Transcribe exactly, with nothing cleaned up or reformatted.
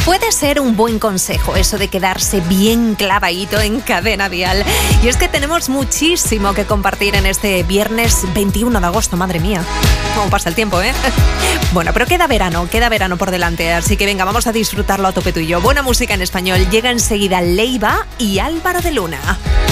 Puede ser un buen consejo eso de quedarse bien clavadito en Cadena Dial. Y es que tenemos muchísimo que compartir en este viernes veintiuno de agosto, madre mía. ¿Cómo pasa el tiempo, eh? Bueno, pero queda verano, queda verano por delante, así que venga, vamos a disfrutarlo a tope tú y yo. Buena música en español, llega enseguida Leiva y Álvaro de Luna.